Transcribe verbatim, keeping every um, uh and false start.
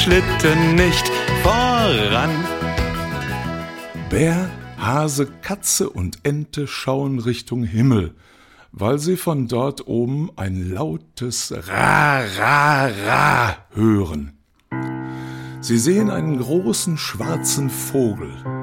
Schlitten nicht voran. Bär, Hase, Katze und Ente schauen Richtung Himmel, weil sie von dort oben ein lautes Ra, Ra, Ra hören. Sie sehen einen großen schwarzen Vogel.